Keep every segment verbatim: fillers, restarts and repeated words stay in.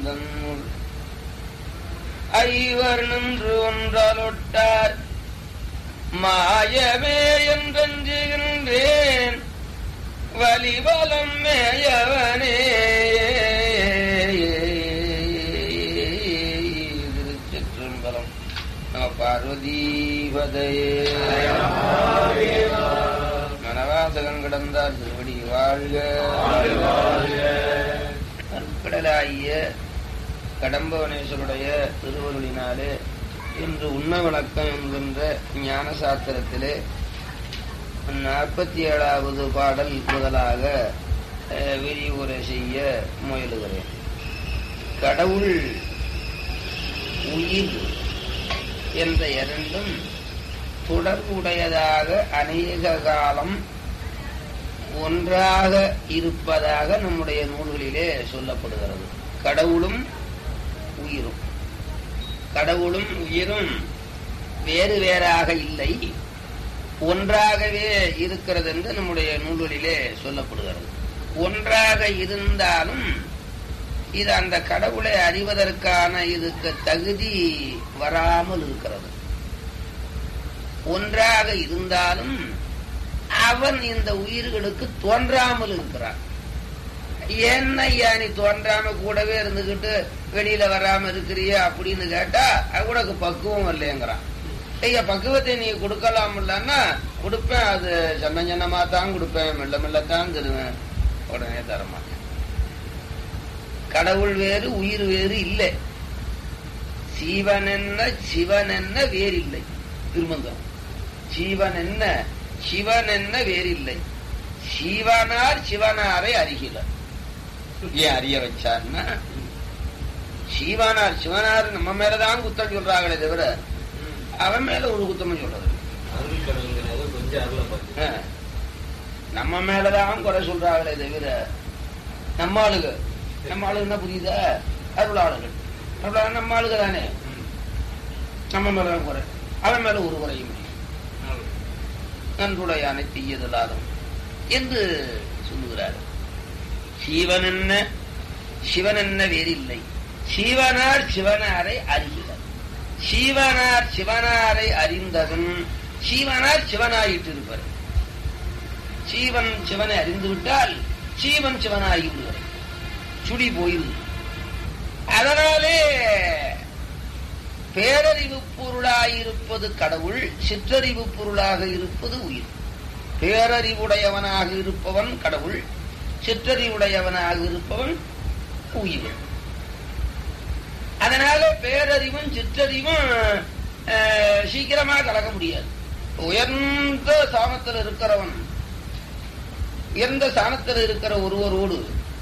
ஐவர் நின்று ஒன்றாலொட்டார் மாயமே என்றெஞ்சுகின்றேன் வலிபலம் மேயவனே. திருச்சிற்றம்பலம். நம பார்வதீபதையே. மனவாசகம் கிடந்தார் திருவடி வாழ்க. கடலாகிய கடம்பவனேஸ்வருடைய திருவருளினாலே இன்று உண்மை வணக்கம் என்கின்ற ஞான சாஸ்திரத்திலே நாற்பத்தி ஏழாவது பாடல் முதலாக விரிவுரை செய்ய முயலுகிறேன். கடவுள் உயிர் என்ற இரண்டும் தொடர்புடையதாக அநேக காலம் ஒன்றாக இருப்பதாக நம்முடைய நூல்களிலே சொல்லப்படுகிறது. கடவுளும் உயிரும் கடவுளும் உயிரும் வேறு வேறாக இல்லை, ஒன்றாகவே இருக்கிறது என்று நம்முடைய நூல்களிலே சொல்லப்படுகிறது. ஒன்றாக இருந்தாலும் இது அந்த கடவுளை அறிவதற்கான இதுக்கு தகுதி வராமல் இருக்கிறது. ஒன்றாக இருந்தாலும் அவன் இந்த உயிர்களுக்கு தோன்றாமல் இருக்கிறான். என்ன ஐயா நீ தோன்றாம கூடவே இருந்துகிட்டு வெளியில வராம இருக்கிறிய அப்படின்னு கேட்டா உனக்கு பக்குவம் இல்லைங்கிறான். ஐயா பக்குவத்தை நீ கொடுக்கலாம் இல்லன்னா கொடுப்பேன், அது சன்ன சன்னமா தான் கொடுப்பேன், மெல்ல மெல்லத்தான் தருவேன், உடனே தரமாட்டேன். கடவுள் வேறு உயிர் வேறு இல்லை. சீவன் என்ன சிவன் என்ன வேறில்லை. திருமந்தம். சீவன் என்ன சிவன் என்ன வேறில்லை. சிவனார் சிவனாரை அறிகில. ஏன் அறிய வச்சார்னா சிவனார் சிவனார் நம்ம மேலதான் குத்தம் சொல்றாங்களே தவிர அவன் மேல ஒரு குத்தமும் சொல்றது நம்ம மேலதான் குறை சொல்றாங்களே தவிர நம்ம ஆளுக நம்ம ஆளுங்க என்ன புரியுதா? அருளாளுகள் அருளாளு நம்ம ஆளுக தானே. நம்ம மேலதான் குறை, அவன் மேல ஒரு குறையும் நன்றுடையானை தீயதலாகும் என்று சொல்லுகிறார். சிவன் என்ன சிவன் என்ன வேறில்லை. சிவனார் சிவனாரை அறிகிறார். சிவனார் சிவனாரை அறிந்ததும் சிவனார் சிவனாயிட்டு இருப்பார். சிவன் சிவனை அறிந்து விட்டால் சிவன் சிவனாகி விடுவார், சுடி போயிரு. அதனாலே பேரறிவு பொருளாயிருப்பது கடவுள், சிற்றறிவு பொருளாக இருப்பது உயிர். பேரறிவுடையவனாக இருப்பவன் கடவுள், சிற்றறிவுடையவனாக இருப்பவன் உயிர். அதனால பேரறிவும் சிற்றறிவும் சீக்கிரமா கலக்க முடியாது. உயர்ந்த சாணத்தில் இருக்கிறவன் உயர்ந்த சாணத்தில் இருக்கிற ஒருவரோடு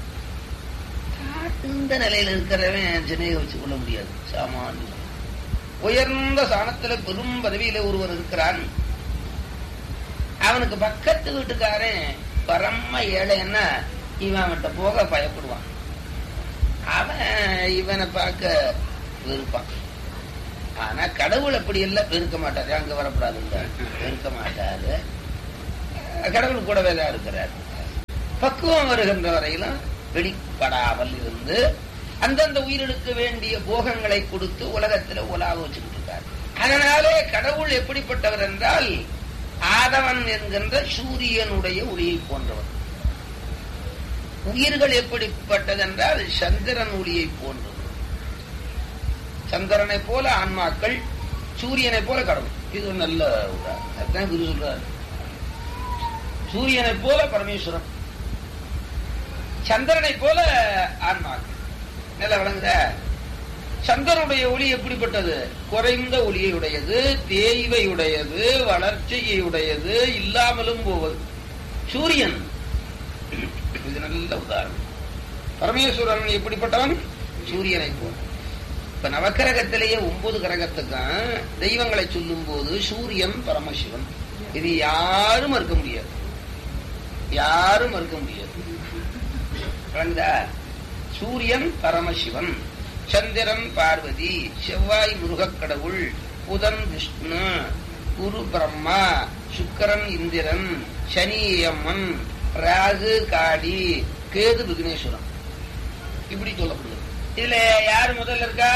தாழ்ந்த நிலையில் இருக்கிறவன் சினையை வச்சு கொள்ள முடியாது. சாமானியம். உயர்ந்த சாணத்துல பெரும் பதவியில ஒருவர் இருக்கிறான், அவனுக்கு பக்கத்து வீட்டுக்காரன் பரம ஏழைன்னா இவன் அவன்கிட்ட போக பயப்படுவான். அவன் இவனை பார்க்க வெறுப்பான். ஆனா கடவுள் அப்படி எல்லாம் வெறுக்க மாட்டாரு. அங்க வரப்படாது, வெறுக்க மாட்டாரு. கடவுள் கூடவே தான் இருக்கிறார். பக்குவம் வருகின்ற வரையிலும் வெளிப்படாமல் இருந்து அந்தந்த உயிரினுக்கு வேண்டிய போகங்களை கொடுத்து உலகத்துல உலாவ வச்சுக்கிட்டு இருக்கார். அதனாலே கடவுள் எப்படிப்பட்டவர் என்றால் ஆதவன் என்கின்ற சூரியனுடைய ஒளியை போன்றவர். உயிர்கள் எப்படிப்பட்டதென்றால் சந்திரன் ஒளியை போன்றது. சந்திரனை போல ஆன்மாக்கள், சூரியனை போல கடவுள். இது நல்ல உதாரணம். குரு சொல்றார், சூரியனை போல பரமேஸ்வரன், சந்திரனை போல ஆன்மாக்கள். நல்ல வழங்குத. சந்திரனுடைய ஒளி எப்படிப்பட்டது? குறைந்த ஒளியுடையது, தேய்வையுடையது, வளர்ச்சியுடையது, இல்லாமலும் போவது. சூரியன் இது நல்ல உதாரணம். பரமேஸ்வரன் எப்படிப்பட்டவன்? சூரியனை போல. இப்ப நவக்கிரகத்திலேயே ஒன்பது கிரகத்துக்கும் தெய்வங்களை சொல்லும் போது சூரியன் பரமசிவன், இது யாரும் மறுக்க முடியாது, யாரும் மறுக்க முடியாது. சூரியன் பரமசிவன், சந்திரன் பார்வதி, செவ்வாய் முருகக்கடவுள், புதன் விஷ்ணு, குரு பிரம்மா, சுக்கரன் இந்திரன், சனி அம்மன், ராகு காளி, கேது விக்னேஸ்வரன், இப்படி சொல்லப்படுது. இதுல யாரு முதல்ல இருக்கா?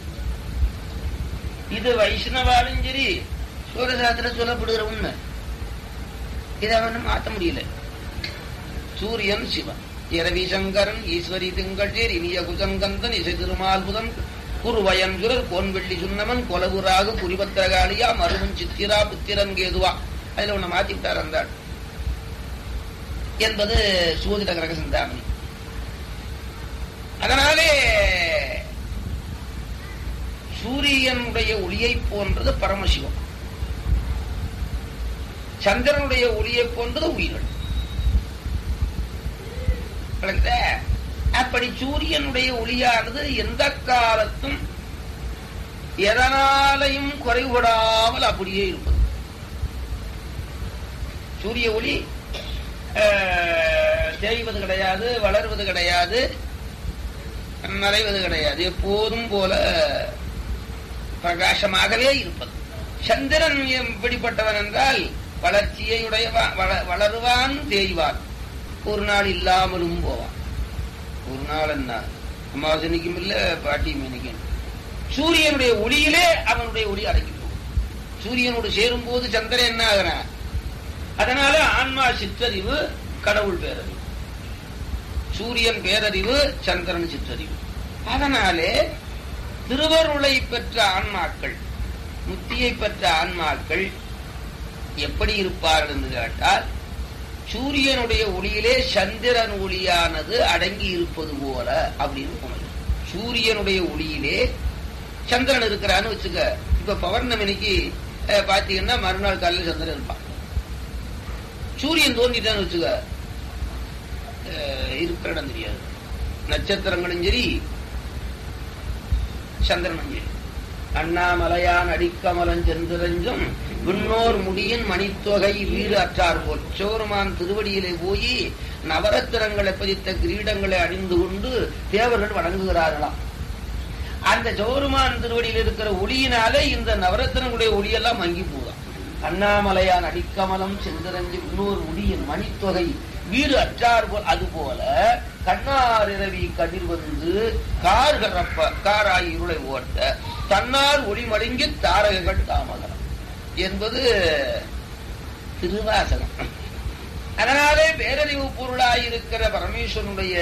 இது வைஷ்ணவாலும் சரி சூரசாஸ்திரம் சொல்லப்படுகிற உண்மை. இதை அவன் மாற்ற முடியல. சூரியன் சிவன், இரவி சங்கரன், ஈஸ்வரி திங்கள் சேர், இனிய குசங்கந்தன், இசை திருமால் புதன், குருவயன் சுரர், கோன்வெள்ளி சுண்ணமன், கொலகுராகு, குறிபத்திரகாளியா, மருவன் சித்திரா, புத்திரன் கேதுவா. அதுல உன்னை மாத்தி விட்டார் அந்த என்பது சூதிட கிரக சிந்தாமணி. அதனாலே சூரியனுடைய ஒளியை போன்றது பரமசிவம், சந்திரனுடைய ஒளியை போன்றது உயிர்கள். அப்படி சூரியனுடைய ஒளியானது எந்த காலத்தும் எதனாலையும் குறைபடாமல் அப்படியே இருப்பது. சூரிய ஒளி தேய்வது கிடையாது, வளர்வது கிடையாது, மறைவது கிடையாது, எப்போதும் போல பிரகாசமாகவே இருப்பது. சந்திரன் எப்படிப்பட்டவன் என்றால் வளர்ச்சியை உடையவான், வளருவான், தேய்வான், ஒரு நாள் இல்லாமலும் போவான். ஒரு நாள் என்ன அமாவாசை நிற்கும் இல்ல, பாட்டியும் நிற்கும். சூரியனுடைய ஒளியிலே அவனுடைய ஒளி அடங்கி போகும். சூரியனோடு சேரும் போது சந்திரன் என்ன ஆகிறான்? அதனால ஆன்மா சிற்றறிவு, கடவுள் பேரறிவு. சூரியன் பேரறிவு, சந்திரன் சிற்றறிவு. அதனாலே திருவருளை பெற்ற ஆன்மாக்கள், முத்தியை பெற்ற ஆன்மாக்கள் எப்படி இருப்பார்கள் என்று கேட்டால், சூரியனுடைய ஒளியிலே சந்திரன் ஒளியானது அடங்கி இருப்பது போல அப்படின்னு போனது. சூரியனுடைய ஒளியிலே சந்திரன் இருக்கிறான்னு வச்சுக்க. இப்ப பௌர்ணமிக்கு பாத்தீங்கன்னா மறுநாள் காலையில் சந்திரன் இருப்பான். சூரியன் தோன்றிட்டான்னு வச்சுக்க, இருக்கிற இடம் தெரியாது. நட்சத்திரங்களும் சரி, சந்திரனும் சரி. அண்ணாமலையான் அடிக்கமலன் செந்திரஞ்சும் விண்ணோர் முடியின் மணித்தொகை வீடு அற்றார் போல். சோருமான் திருவடியிலே போய் நவரத்திரங்களை பதித்த கிரீடங்களை அணிந்து கொண்டு தேவர்கள் வணங்குகிறார்களாம். அந்த சோருமான் திருவடியில் இருக்கிற ஒளியினாலே இந்த நவரத்திரங்களுடைய ஒளியெல்லாம் மங்கி போதான். அண்ணாமலையான் அடிக்கமலம் செந்திரஞ்சு விண்ணோர் முடியின் மணித்தொகை வீடு அற்றார் போல். அது போல கண்ணார் இரவி கதிர் வந்து கார் கரப்ப காராய் இருளை ஓட்ட தன்னார் ஒளி மடங்கி தாரகங்கள் தாமகரம் என்பது திருவாசகம். அதனாலே பேரறிவு பொருளாயிருக்கிற பரமேஸ்வரனுடைய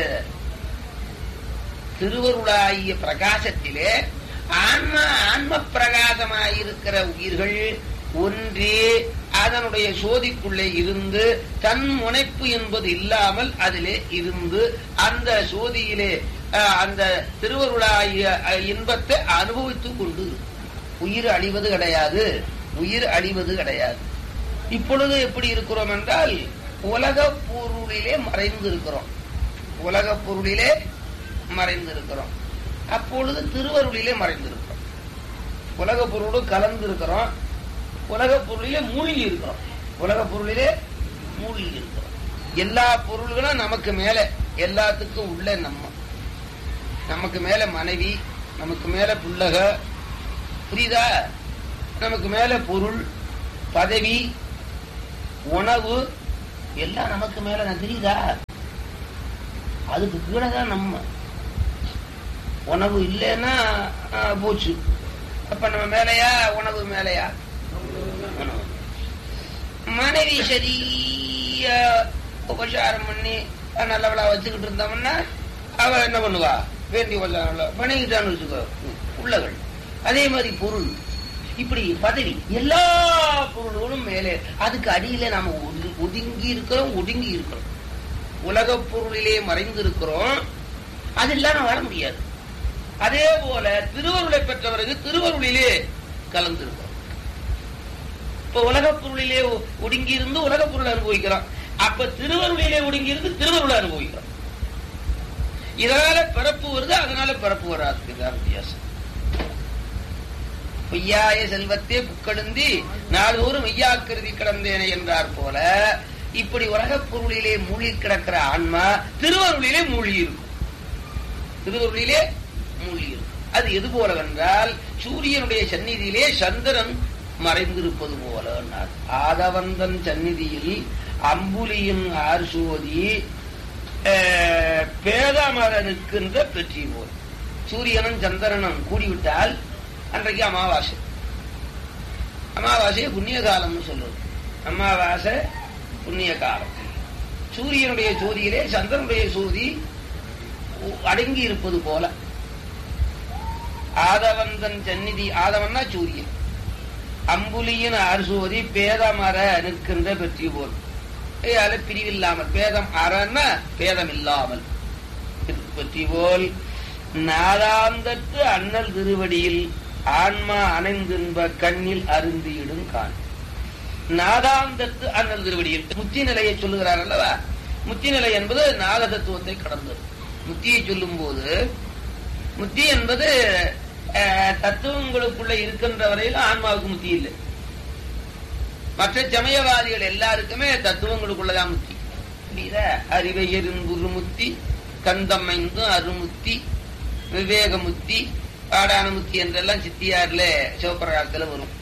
திருவருளாகிய பிரகாசத்திலே ஆன்மா ஆன்ம பிரகாசமாயிருக்கிற உயிர்கள் ஒன்றே அதனுடைய சோதிக்குள்ளே இருந்து தன் முனைப்பு என்பது இல்லாமல் அதிலே இருந்து அந்த சோதியிலே அந்த திருவருளாகிய இன்பத்தை அனுபவித்துக் கொண்டு உயிர் அழிவது கிடையாது, உயிர் அழிவது கிடையாது. இப்பொழுது எப்படி இருக்கிறோம் என்றால் உலக பொருளிலே மறைந்து இருக்கிறோம், உலக பொருளிலே மறைந்து இருக்கிறோம். அப்பொழுது திருவருளிலே மறைந்திருக்கிறோம். உலக பொருளோடு கலந்து இருக்கிறோம், உலக பொருளிலே மூழ்கி இருக்கிறோம், உலக பொருளிலே மூழ்கி இருக்கிறோம். எல்லா பொருள்களும் நமக்கு மேல, எல்லாத்துக்கும் உள்ள நம்ம, நமக்கு மேல மனைவி, நமக்கு மேல புள்ளக, புரியுதா? நமக்கு மேல பொருள், பதவி, உணவு எல்லாம் நமக்கு மேல தெரியுதா? அதுக்கு கீழே தான் நம்ம. உணவு இல்லைன்னா போச்சு. அப்ப நம்ம மேலையா உணவு மேலையா? மனைவி சரியா உபசாரம் பண்ணி நல்லவளா வச்சுக்கிட்டு இருந்தோம்னா அவ என்ன பண்ணுவா? வேண்டி பண்ணிக்கிட்டான்னு வச்சுக்கோ உள்ளகள். அதே மாதிரி பொருள், இப்படி பதவி, எல்லா பொருள்களும் மேலே, அதுக்கு அடியில நாம ஒதுங்கி இருக்கிறோம், ஒடுங்கி இருக்கிறோம். உலக பொருளிலே மறைந்து இருக்கிறோம், அது இல்லாம வாழ முடியாது. அதே போல திருவருளை பெற்றவருக்கு திருவருளிலே கலந்து இருக்கிறோம். இப்ப உலக பொருளிலே ஒடுங்கி இருந்து உலக பொருளை அனுபவிக்கிறோம், அப்ப திருவருளிலே ஒடுங்கி இருந்து திருவருளை அனுபவிக்கிறோம். இதனால பிறப்பு வருது, அதனால பிறப்பு வராது. வித்தியாசம். பொய்யாய செல்வத்தே புக்கெழுந்தி நாள்தோறும் மெய்யாக்கிருதி கிடந்தேனே என்றார் போல, இப்படி உலகப் பொருளிலே மூழ்கி கிடக்கிற ஆன்மா திருவருளிலே மூழ்கி இருக்கும், திருவருளிலே மூழ்கி இருக்கும். அது எது போலவென்றால் சூரியனுடைய சந்நிதியிலே சந்திரன் மறைந்திருப்பது போல. ஆதவந்தன் சந்நிதியில் அம்புலியின் ஆர்சோதி பேதமர நிற்கின்ற பெற்றி போல். சூரியனும் சந்திரனும் கூடிவிட்டால் அன்றைக்கு அமாவாசை. அமாவாசையை புண்ணிய காலம்னு சொல்லுவது. அமாவாசை புண்ணிய காலம். சூரியனுடைய ஜோதியிலே சந்திரனுடைய ஜோதி அடங்கி இருப்பது போல ஆதவந்தன் சந்நிதி. ஆதவன்னா சூரியன். அம்புலியின் அர்சோதி பேதம் அற நிற்கின்ற பெற்றி போல். அல பிரிவில்லாமல் பேதம் அறன்னா பேதம் இல்லாமல் பற்றி போல் நாதாந்தத்து அண்ணல் திருவடியில் ஆன்மா அணைந்தின்ப கண்ணில் அருந்தியிடும் காண். நாதாந்தத்து அண்ணல் திருவடியில் முத்தி நிலையை சொல்லுகிறார் அல்லவா. முத்தி நிலை என்பது நாத தத்துவத்தை கடந்தது. முத்தியை சொல்லும் போது முத்தி என்பது தத்துவங்களுக்குள்ள இருக்கின்ற வரையில் ஆன்மாவுக்கு முத்தி இல்லை. மற்ற சமயவாதிகள் எல்லாருக்குமே தத்துவங்களுக்குள்ளதான் முத்தி. புரியுதா? அறிவையரின் முத்தி, கந்தமைந்தும் அருமுத்தி, விவேகமுத்தி, பாடானுமுத்தி என்றெல்லாம் சித்தியார்ல சிவபிரகாரத்துல வரும்.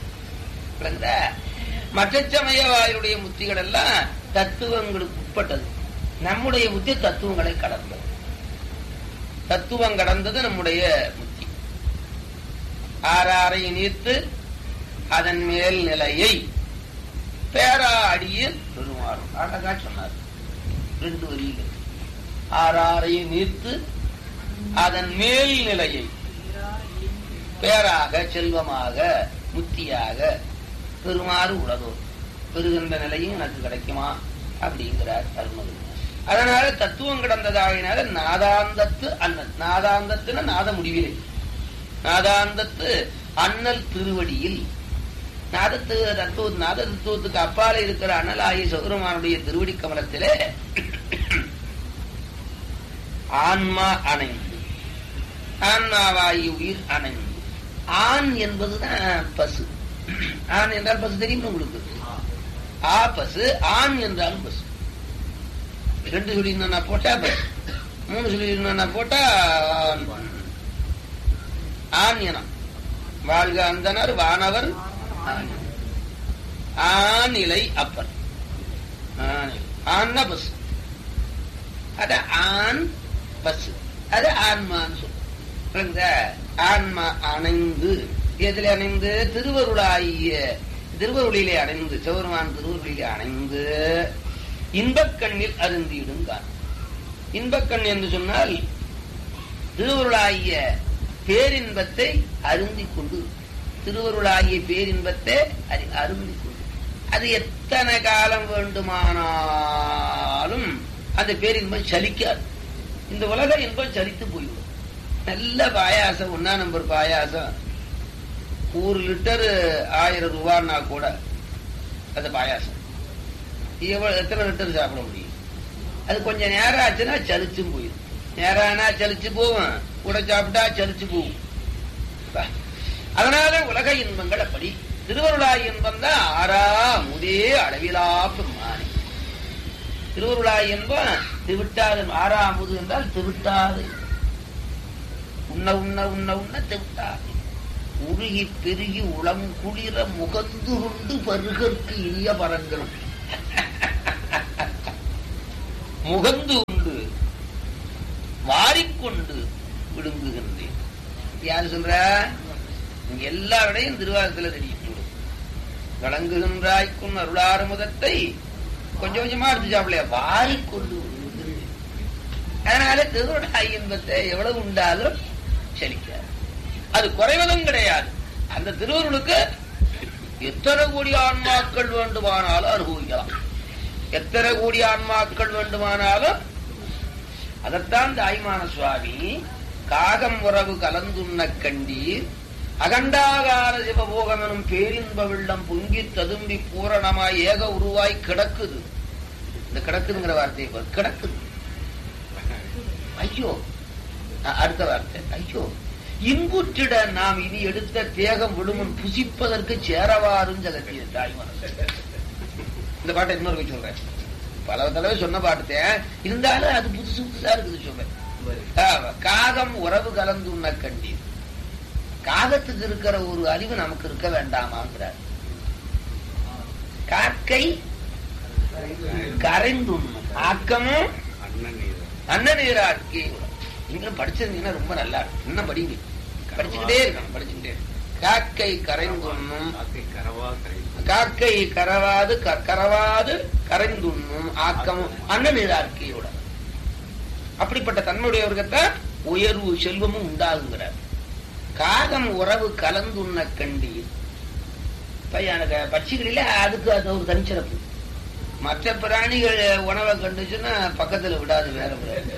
மற்ற சமயவாதிகளுடைய முத்திகள் எல்லாம் தத்துவங்களுக்கு உட்பட்டது. நம்முடைய முத்தி தத்துவங்களை கடந்தது. தத்துவம் கடந்தது நம்முடைய முத்தி. ஆறாரை நீர்த்து அதன் மேல் நிலையை பேரா அடியில் பெருமாறும். அழகா சொன்னார் ரெண்டு வரியில. ஆறாரையும் நீர்த்து அதன் மேல் நிலையை பேராக செல்வமாக முத்தியாக பெருமாறு உலகோ பெறுகின்ற நிலையும் எனக்கு கிடைக்குமா அப்படிங்கிறார் அருள்மொழி. அதனால தத்துவம் கிடந்ததாகினால நாதாந்தத்து அண்ணல். நாதாந்தத்துன நாத முடிவிலே. நாதாந்தத்து அண்ணல் திருவடியில் நாதத்து தத்துவ நாத தத்துவத்துக்கு அப்பால இருக்கிற அண்ணலாகிய சௌரமானுடைய திருவடி கமலத்திலே ஆன்மா அணைந்து, ஆன்மாவாயி உயிர் அணைந்து. ஆண் என்பதுதான் பசு. ஆண் என்றால் பசு தெரியும் உங்களுக்கு. ஆ பசு, ஆண் என்றாலும் பசு. ரெண்டு சொல்லி போட்டா பசு, மூணு சொல்லி போட்டா ஆண் இனம். வாழ்க அந்தனர் வானவர் ஆநிலை அப்பன். ஆண் பசு, அத ஆண் பசு, அது ஆன்மான்னு சொல்ற. ஆன்மா அணைந்து, எதில் அணைந்து? திருவருளாகிய திருவருளிலே அணைந்து, சிவருமான் திருவருளிலே அணைந்து இன்பக்கண்ணில் அருந்தியிடுங்கான். இன்பக்கண் என்று சொன்னால் திருவருளாகிய பேரின்பத்தை அருந்தி கொண்டு, திருவருளாகிய பேரின்பத்தை அருந்தி கொண்டு, அது எத்தனை காலம் வேண்டுமானாலும் அந்த பேரின்பம் சலிக்காது. இந்த உலக இன்பம் சலித்து போய்விடும். நல்ல பாயாசம், ஒன்னா நம்பர் பாயாசம், ஒரு லிட்டர் ஆயிரம் ரூபான்னா கூட அது பாயாசம் எவ்வளவு எத்தனை லிட்டர் சாப்பிட முடியும்? அது கொஞ்சம் நேரம் ஆச்சுன்னா சலிச்சும் போயிடும். நேரானா சலிச்சு போவோம், கூட சாப்பிட்டா சலிச்சு போகும். அதனால உலக இன்பங்கள் அப்படி. திருவருளாய் இன்பம் தான் ஆறா முதே அளவிலா பெருமானி. திருவருளாய் என்பம் திவிட்டாது. ஆறாமுது என்றால் திவிட்டாது. உண்ண உண்ண உண்ண உண்ண திவிட்டாது. உருகி பெருகி உளம் குளிர முகந்து கொண்டு பருகற்கு இனிய பரங்களும் முகந்து கொண்டு வாரிக்கொண்டு விடுங்குகின்றேன். யாரு சொல்ற? எல்லாருடையும் திருவாரத்துல தெரியும். வழங்குகின்றாய்க்கும் அருளாறு முதத்தை கொஞ்சம் கொஞ்சமா எடுத்து சாப்பிடலையா, வாரிக்கொண்டு. அதனால திருவருளாய் இன்பத்தை எவ்வளவு உண்டாலும் செழிக்காது, அது குறைவதும் கிடையாது. அந்த திருவருளுக்கு எத்தனை கோடி ஆன்மாக்கள் வேண்டுமானாலும் அனுபவிக்கலாம். எத்தனை கோடி ஆன்மாக்கள் வேண்டுமானாலும். அதத்தான் தாய்மான சுவாமி காகம் உறவு கலந்துண்ண கண்டீர் அகண்டாகார சிவபோகம் எனும் பேரின்ப வெள்ளம் பொங்கி ததும்பி பூரணமாய் ஏக உருவாய் கிடக்குது. இந்த கிடக்குதுங்கிற வார்த்தையை கிடக்குது. ஐயோ, அடுத்த வார்த்தை ஐயோ. இங்குற்றிட நாம் இனி எடுத்த தேகம் விடுமுன் புசிப்பதற்கு சேரவாரும் ஜகத்திய தாய்மான. இந்த பாட்டை இன்னொரு சொல்றேன், பல தடவை சொன்ன பாட்டுத்தேன், இருந்தாலும் அது புதுசு புதுசா இருக்குது சொல்றேன். காகம் உறவு கலந்து உண்ண கண்டீர். காகத்துக்கு இருக்கிற ஒரு அறிவு நமக்கு இருக்க வேண்டாமாங்கிறார். காக்கை கரைந்துண்ணும் ஆக்கமும் அன்ன நீராட்கே. நீங்களும் படிச்சிருந்தீங்கன்னா ரொம்ப நல்லா இருக்கும். இன்னும் படிங்க, படிச்சுக்கிட்டே இருக்கணும், படிச்சுக்கிட்டே இருக்கணும். காக்கை கரைந்துண்ணும் காக்கை கரவாது கரவாது கரைந்துண்ணும் ஆக்கமும் அண்ணன் இதார்க்கையோட. அப்படிப்பட்ட தன்மையுடையவர்கத்தான் உயர்வு செல்வமும் உண்டாகுங்கிறார். காகம் உறவு கலந்துண்ண கண்டீர். பட்சிகளில அதுக்கு அது ஒரு தனிச்சிறப்பு. மற்ற பிராணிகள் உணவை கண்டுச்சுன்னா பக்கத்துல விடாது, வேற விடாது.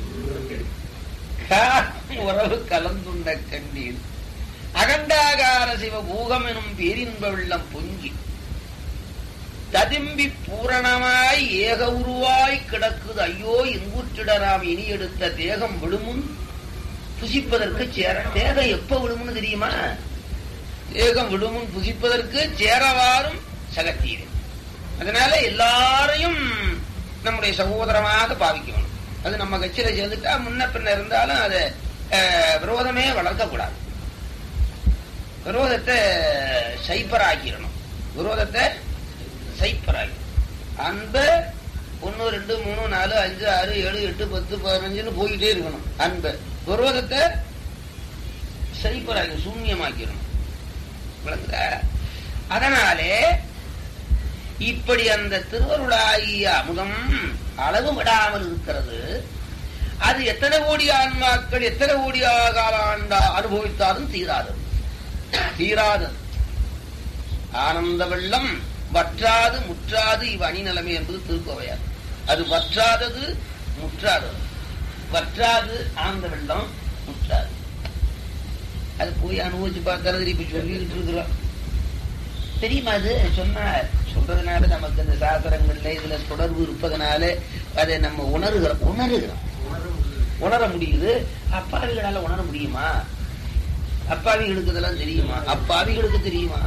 காகம் உறவு கலந்துண்ண கண்டீர். அகண்டாகார சிவ பூகம் எனும் பேரின்ப வெள்ளம் பொங்கி ததும்பி பூரணமாய் ஏக உருவாய் கிடக்குது. ஐயோ எங்கூற்றிடராம் இனி எடுத்த தேகம் விழுமுன் புசிப்பதற்கு சேர. தேகம் எப்ப விழுமுன்னு தெரியுமா? தேகம் விழுமுன் புசிப்பதற்கு சேரவாறும் சகத்தீரே. அதனால எல்லாரையும் நம்முடைய சகோதரமாக பாவிக்கணும். அது நம்ம கட்சியில சேர்ந்துட்டா முன்ன பின்ன இருந்தாலும் அதை விரோதமே வளர்க்க கூடாது. விரோதத்தை சைப்பராக்கிடணும். விரோதத்தை சைப்பராக்கி அன்ப ஒன்னு ரெண்டு மூணு நாலு அஞ்சு ஆறு ஏழு எட்டு பத்து பதினஞ்சுன்னு போயிட்டே இருக்கணும். அன்ப விரோதத்தை சைப்பராக்கி சூன்யமாக்கிடணும். விளங்குதா? அதனாலே இப்படி அந்த திருவருளாகிய அமுதம் அளவு விடாமல் இருக்கிறது. அது எத்தனை கோடி ஆன்மாக்கள் எத்தனை கோடி கால ஆண்டா அனுபவித்தாலும் தீராது தீராது ஆனந்த வெள்ளம் வற்றாது முற்றாது இவ் அணி நிலைமை என்பது திருக்கோவையார். அது வற்றாதது முற்றாதது. வற்றாது ஆனந்த வெள்ளம் முற்றாது. அது போய் அனுபவிச்சு பார்த்தாலும் இப்ப சொல்லிட்டு இருக்கிறோம். தெரியுமா? அது சொன்ன சொல்றதுனால நமக்கு இந்த சாஸ்திரங்கள்ல இதுல தொடர்பு இருப்பதனால அதை நம்ம உணர்கிறோம் உணர்கிறோம் உணர முடியுது. அப்பாவிகளால உணர முடியுமா? அப்பாவிகளுக்கு இதெல்லாம் தெரியுமா? அப்பாவிகளுக்கு தெரியுமா?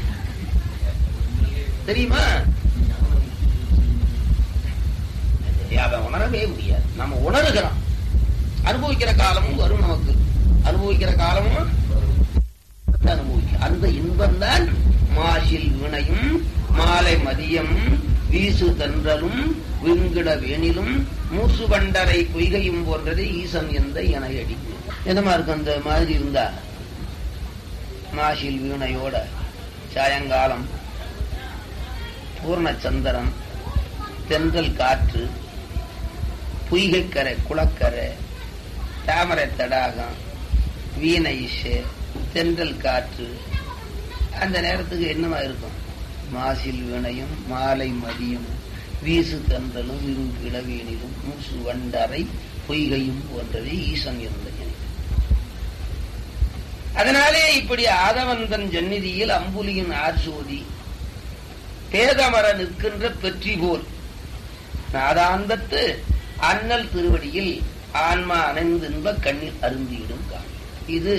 தெரியுமா? அதை உணரவே முடியாது. நம்ம உணர்கிறோம். அனுபவிக்கிற காலமும் வரும். நமக்கு அனுபவிக்கிற காலமும் அனுபவிக்க அந்த இன்பம் தான் மாசில் வினையும் மாலை மதியம் வீசு தன்றலும் விங்கிட வேணிலும் மூசு பண்டரை பொய்கையும் போன்றது ஈசன் எந்த எனையடி. என்னமா இருக்கு அந்த மாதிரி இருந்தா? மாசில் வீணையோட சாயங்காலம் பூர்ணச்சந்திரன், தென்றல் காற்று, பொய்கைக்கரை குளக்கரை, தாமரை தடாகம், வீணை இசை, தென்றல் காற்று. அந்த நேரத்துக்கு என்னமா இருக்கும்? மாசில் வீணையும் மாலை மதியம் வீசு தன்றலும் விருங்கிட வேணிலும் மூசு வண்டரை பொய்கையும் போன்றது ஈசன் இருந்த. அதனாலே இப்படி ஆதவந்தன் ஜன்னிதியில் அம்புலியின் ஆர்சோதி பேதமர நிற்கின்ற பெற்றி போல் நாதாந்தத்து அண்ணல் திருவடியில் ஆன்மா அணைந்தின்ப கண்ணில் அருந்தியிடும் காலம். இது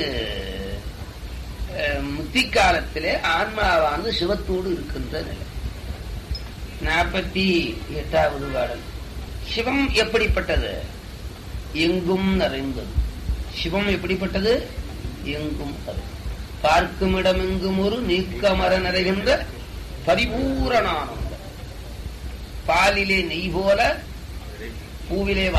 முத்தி காலத்திலே ஆன்மாவானது சிவத்தோடு இருக்கின்ற நிலை. நாற்பத்தி எட்டாவது பாடல். சிவம் எப்படிப்பட்டது? எங்கும் நிறைந்தது. சிவம் எப்படிப்பட்டது? எங்கும் பார்க்கும் இடம் எங்கும் ஒரு நீக்கமர நிறைகின்ற பரிபூரணானந்த. பாலிலே நெய் போல பூவிலே